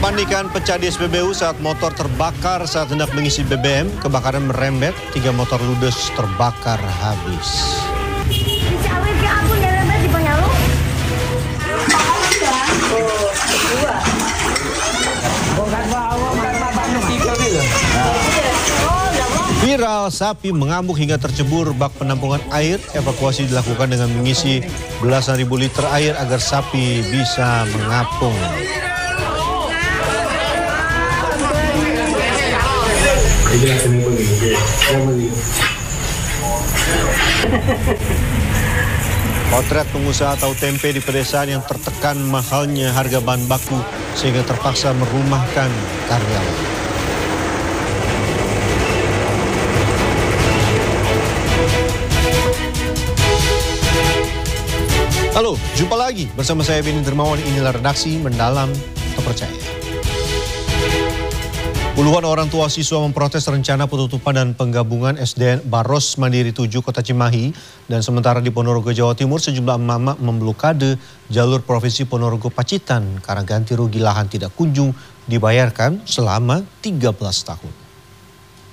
Kepanikan pecah di SPBU saat motor terbakar saat hendak mengisi BBM. Kebakaran merembet, 3 motor ludes terbakar habis. Viral, sapi mengamuk hingga tercebur bak penampungan air. Evakuasi dilakukan dengan mengisi belasan ribu liter air agar sapi bisa mengapung. Potret pengusaha tahu tempe di pedesaan yang tertekan mahalnya harga bahan baku sehingga terpaksa merumahkan karyawan. Halo, jumpa lagi bersama saya Beni Dermawan. Inilah redaksi Mendalam Terpercaya. Puluhan orang tua siswa memprotes rencana penutupan dan penggabungan SDN Baros Mandiri 7 Kota Cimahi. Dan sementara di Ponorogo, Jawa Timur, sejumlah emak-emak memblokade jalur Provinsi Ponorogo Pacitan karena ganti rugi lahan tidak kunjung dibayarkan selama 13 tahun.